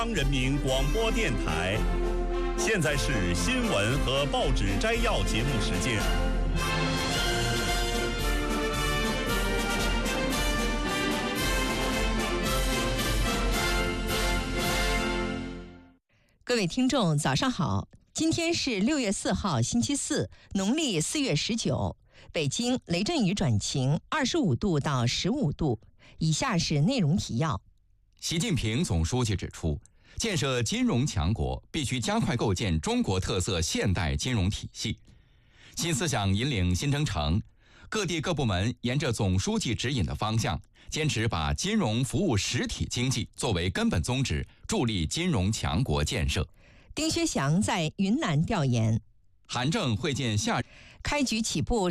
中央人民广播电台，现在是新闻和报纸摘要节目时间。 各位听众，早上好！今天是6月4号，星期四，农历4月19。北京雷阵雨转晴，25度到15度。以下是内容提要。 习近平总书记指出，建设金融强国必须加快构建中国特色现代金融体系。新思想引领新征程，各地各部门沿着总书记指引的方向，坚持把金融服务实体经济作为根本宗旨，助力金融强国建设。 丁薛祥在云南调研。 韩正会见下开局起步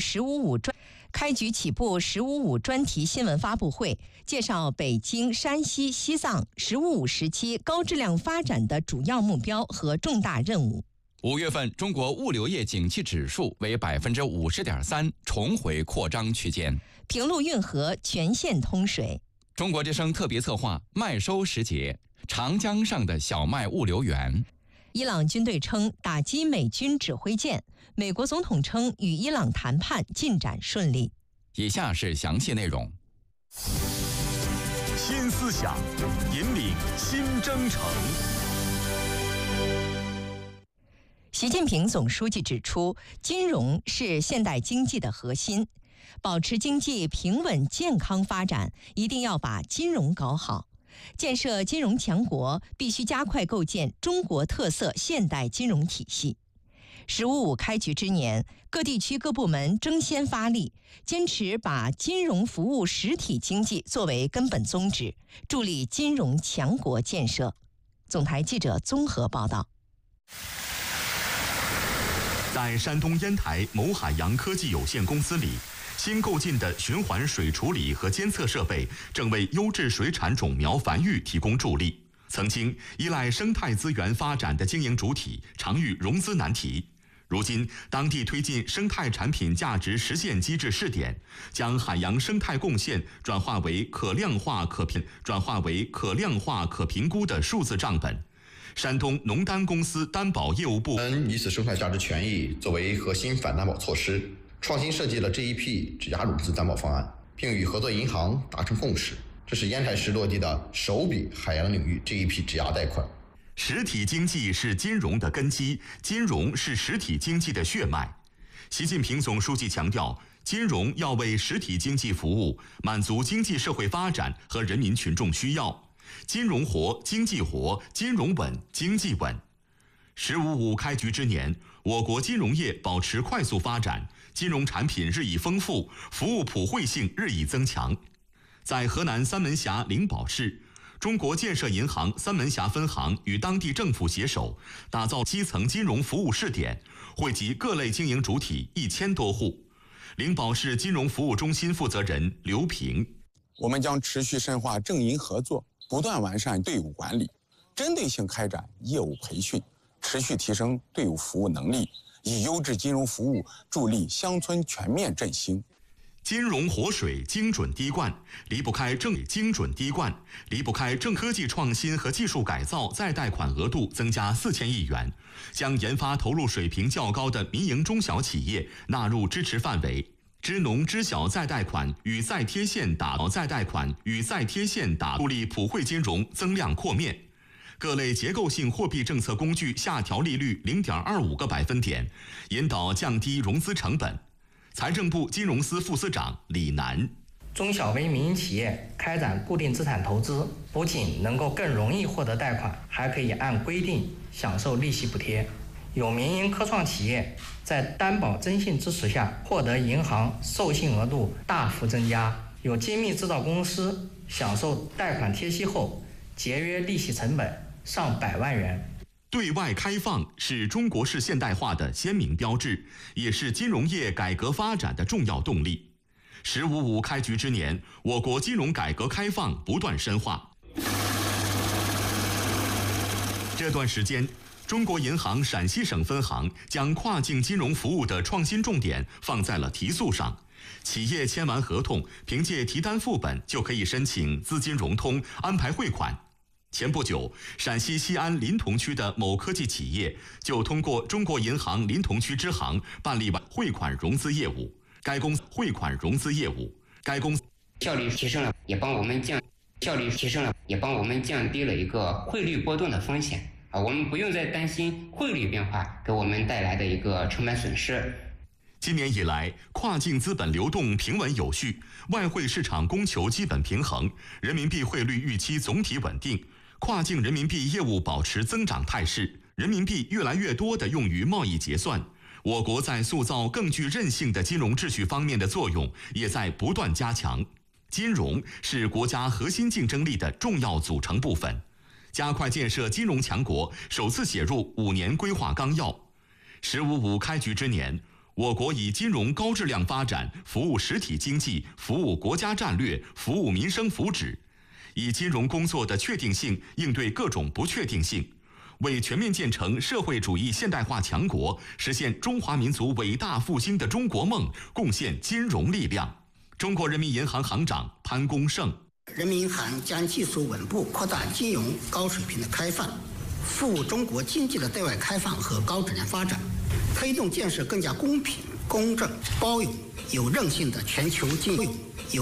“15+5”专题新闻发布会，介绍北京、山西、西藏“15+5”时期高质量发展的主要目标和重大任务。 5月份中国物流业景气指数为50.3%，重回扩张区间。 平陆运河全线通水。 中国之声特别策划麦收时节，长江上的小麦物流园。 伊朗军队称打击美军指挥舰，美国总统称与伊朗谈判进展顺利。 以下是详细内容。 新思想引领新征程。 习近平总书记指出，金融是现代经济的核心，保持经济平稳健康发展，一定要把金融搞好。建设金融强国必须加快构建中国特色现代金融体系。“15+5”开局之年，各地区各部门争先发力，坚持把金融服务实体经济作为根本宗旨，助力金融强国建设。总台记者综合报道。 在山东烟台某海洋科技有限公司里，新购进的循环水处理和监测设备正为优质水产种苗繁育提供助力。曾经依赖生态资源发展的经营主体常遇融资难题，如今当地推进生态产品价值实现机制试点，将海洋生态贡献转化为可量化可评估的数字账本。山东农担公司担保业务部以此生态价值权益作为核心反担保措施，创新设计了这一批质押融资担保方案，并与合作银行达成共识。这是烟台市落地的首笔海洋领域这一批质押贷款。 实体经济是金融的根基，金融是实体经济的血脉。习近平总书记强调，金融要为实体经济服务，满足经济社会发展和人民群众需要。金融活，经济活，金融稳，经济稳。“15+5”开局之年，我国金融业保持快速发展，金融产品日益丰富，服务普惠性日益增强。在河南三门峡灵宝市，中国建设银行三门峡分行与当地政府携手，打造基层金融服务试点，惠及各类经营主体1000多户。灵宝市金融服务中心负责人刘平： 我们将持续深化政银合作，不断完善队伍管理，针对性开展业务培训，持续提升队伍服务能力，以优质金融服务助力乡村全面振兴。 金融活水精准滴灌，离不开正科技创新和技术改造再贷款额度增加4000亿元，将研发投入水平较高的民营中小企业纳入支持范围。支农支小再贷款与再贴现打助力普惠金融增量扩面。各类结构性货币政策工具下调利率0.25个百分点，引导降低融资成本。财政部金融司副司长李楠： 中小微民营企业开展固定资产投资，不仅能够更容易获得贷款，还可以按规定享受利息补贴。有民营科创企业在担保征信支持下，获得银行授信额度大幅增加。有精密制造公司享受贷款贴息后，节约利息成本上100万元。 对外开放是中国式现代化的鲜明标志，也是金融业改革发展的重要动力。“15+5”开局之年，我国金融改革开放不断深化。这段时间，中国银行陕西省分行将跨境金融服务的创新重点放在了提速上。企业签完合同，凭借提单副本就可以申请资金融通、安排汇款。 前不久，陕西西安临潼区的某科技企业就通过中国银行临潼区支行办理完汇款融资业务。该公司效率提升了，也帮我们降低了一个汇率波动的风险啊，我们不用再担心汇率变化给我们带来的一个成本损失。 今年以来，跨境资本流动平稳有序，外汇市场供求基本平衡，人民币汇率预期总体稳定，跨境人民币业务保持增长态势，人民币越来越多地用于贸易结算。我国在塑造更具韧性的金融秩序方面的作用也在不断加强。金融是国家核心竞争力的重要组成部分。加快建设金融强国首次写入5年规划纲要。“15+5”开局之年，我国以金融高质量发展服务实体经济、服务国家战略、服务民生福祉，以金融工作的确定性应对各种不确定性，为全面建成社会主义现代化强国、实现中华民族伟大复兴的中国梦贡献金融力量。中国人民银行行长潘功胜： 人民银行将技术稳步扩大金融高水平的开放，服务中国经济的对外开放和高质量发展，推动建设更加公平、公正、包容、有韧性的全球金融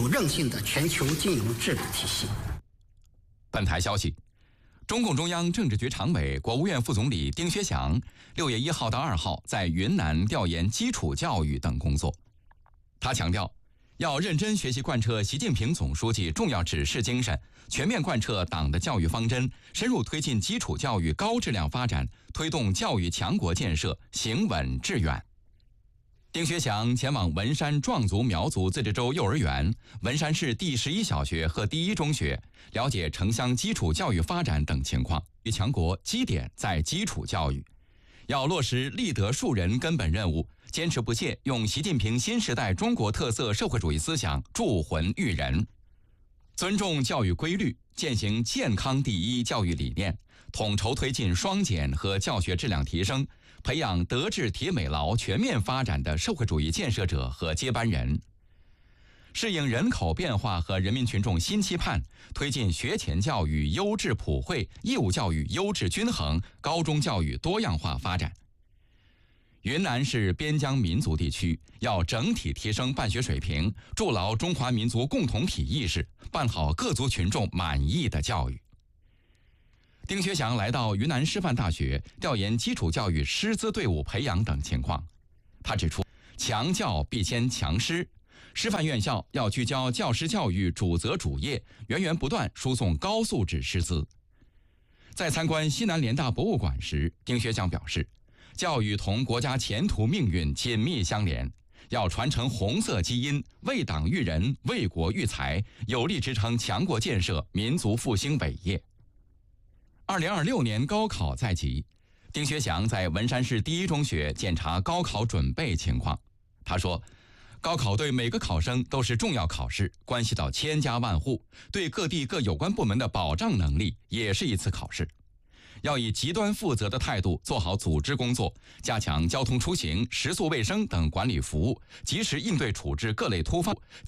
治理体系。 本台消息，中共中央政治局常委、国务院副总理丁薛祥6月1号到2号在云南调研基础教育等工作。他强调，要认真学习贯彻习近平总书记重要指示精神，全面贯彻党的教育方针，深入推进基础教育高质量发展，推动教育强国建设行稳致远。丁薛祥前往文山壮族苗族自治州幼儿园、文山市第11小学和第1中学，了解城乡基础教育发展等情况。强国基点在基础教育，要落实立德树人根本任务，坚持不懈用习近平新时代中国特色社会主义思想铸魂育人，尊重教育规律，践行健康第一教育理念，统筹推进双减和教学质量提升，培养德智体美劳全面发展的社会主义建设者和接班人。适应人口变化和人民群众新期盼，推进学前教育优质普惠、义务教育优质均衡、高中教育多样化发展。云南是边疆民族地区，要整体提升办学水平，筑牢中华民族共同体意识，办好各族群众满意的教育。丁薛祥来到云南师范大学调研基础教育师资队伍培养等情况。他指出，强教必先强师，师范院校要聚焦教师教育主责主业，源源不断输送高素质师资。在参观西南联大博物馆时，丁薛祥表示，教育同国家前途命运紧密相连，要传承红色基因，为党育人，为国育才，有力支撑强国建设、民族复兴伟业。2026年高考在即，丁薛祥在文山市第1中学检查高考准备情况。他说，高考对每个考生都是重要考试，关系到千家万户，对各地各有关部门的保障能力也是一次考试。要以极端负责的态度做好组织工作，加强交通出行、食宿卫生等管理服务，及时应对处置各类突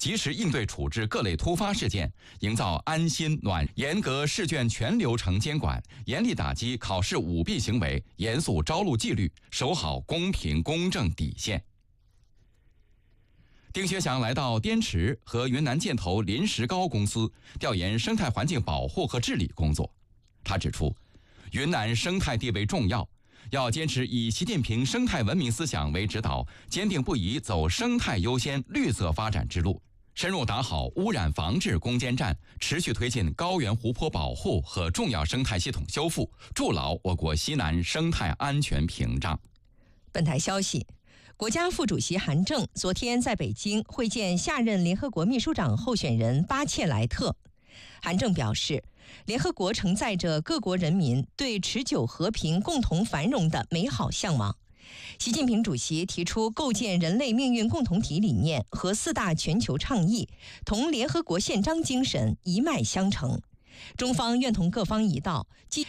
发事件，营造安心暖。严格试卷全流程监管，严厉打击考试舞弊行为，严肃招录纪律，守好公平公正底线。丁薛祥来到滇池和云南建投临石膏公司调研生态环境保护和治理工作。他指出，云南生态地位重要，要坚持以习近平生态文明思想为指导，坚定不移走生态优先、绿色发展之路，深入打好污染防治攻坚战，持续推进高原湖泊保护和重要生态系统修复，筑牢我国西南生态安全屏障。 本台消息，国家副主席韩正昨天在北京会见下任联合国秘书长候选人巴切莱特。韩正表示，联合国承载着各国人民对持久和平、共同繁荣的美好向往。习近平主席提出构建人类命运共同体理念和4大全球倡议，同联合国宪章精神一脉相承。中方愿同各方一道，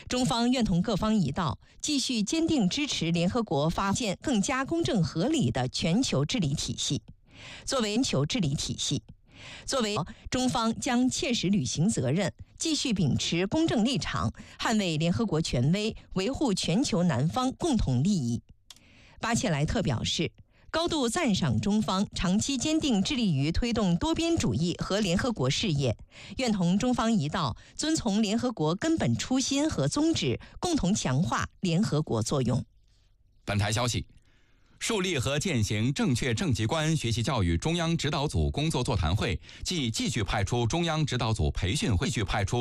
继续坚定支持联合国发现更加公正合理的全球治理体系。作为全球治理体系， 作为中方将切实履行责任，继续秉持公正立场，捍卫联合国权威，维护全球南方共同利益。巴切莱特表示，高度赞赏中方长期坚定致力于推动多边主义和联合国事业，愿同中方一道，遵从联合国根本初心和宗旨，共同强化联合国作用。 本台消息，树立和践行正确政绩观学习教育中央指导组工作座谈会继续派出中央指导组培训会，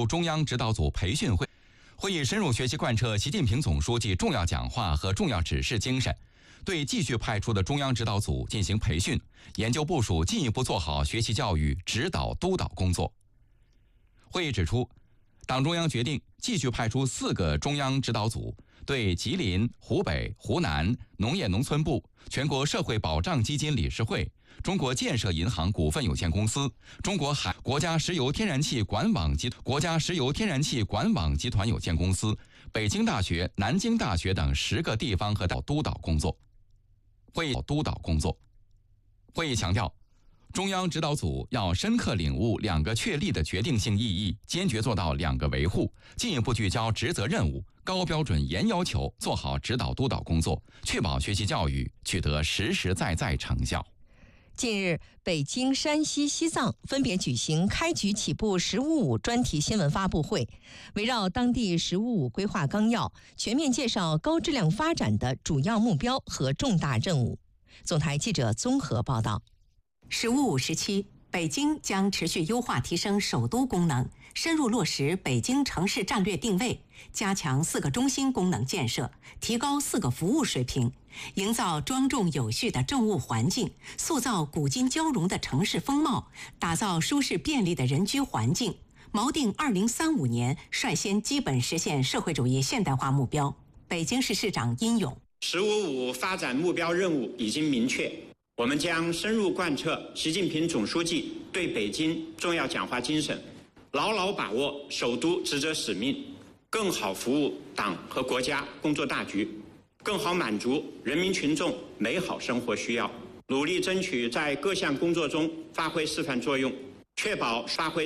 会议深入学习贯彻习近平总书记重要讲话和重要指示精神，对继续派出的中央指导组进行培训，研究部署进一步做好学习教育指导督导工作。会议指出，党中央决定继续派出4个中央指导组，对吉林、湖北、湖南农业农村部、全国社会保障基金理事会、中国建设银行股份有限公司、国家石油天然气管网集团有限公司、北京大学、南京大学等10个地方和督导工作。会议强调，中央指导组要深刻领悟2个确立的决定性意义，坚决做到2个维护，进一步聚焦职责任务，高标准严要求，做好指导督导工作，确保学习教育取得实实在在成效。 近日，北京、山西、西藏分别举行开局起步“十五五”专题新闻发布会，围绕当地“十五五”规划纲要，全面介绍高质量发展的主要目标和重大任务。总台记者综合报道。 “十五五”时期，北京将持续优化提升首都功能，深入落实北京城市战略定位，加强4个中心功能建设，提高4个服务水平，营造庄重有序的政务环境，塑造古今交融的城市风貌，打造舒适便利的人居环境，锚定2035年率先基本实现社会主义现代化目标。北京市市长殷勇 “15+5”发展目标任务已经明确，我们将深入贯彻习近平总书记对北京重要讲话精神，牢牢把握首都职责使命，更好服务党和国家工作大局，更好满足人民群众美好生活需要，努力争取在各项工作中发挥示范作用，确保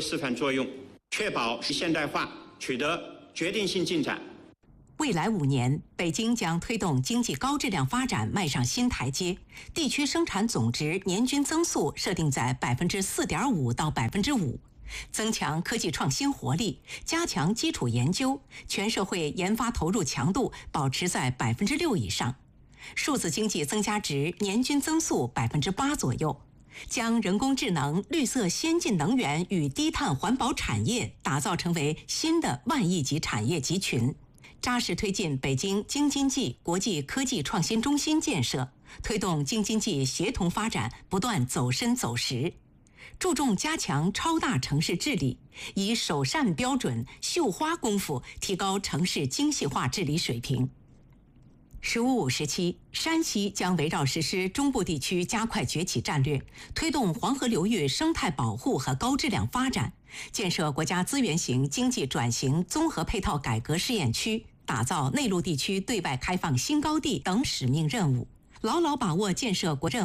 现代化取得决定性进展。 未来5年，北京将推动经济高质量发展迈上新台阶，地区生产总值年均增速设定在4.5%到5%，增强科技创新活力，加强基础研究，全社会研发投入强度保持在6%以上，数字经济增加值年均增速8%左右，将人工智能、绿色先进能源与低碳环保产业打造成为新的万亿级产业集群。扎实推进北京京津冀国际科技创新中心建设，推动京津冀协同发展不断走深走实，注重加强超大城市治理，以首善标准、绣花功夫提高城市精细化治理水平。“15+5”时期，山西将围绕实施中部地区加快崛起战略，推动黄河流域生态保护和高质量发展，建设国家资源型经济转型综合配套改革试验区，打造内陆地区对外开放新高地等使命任务，牢牢把握建设国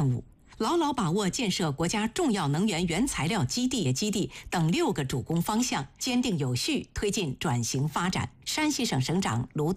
家重要能源原材料基地等6个主攻方向，坚定有序推进转型发展。山西省省长卢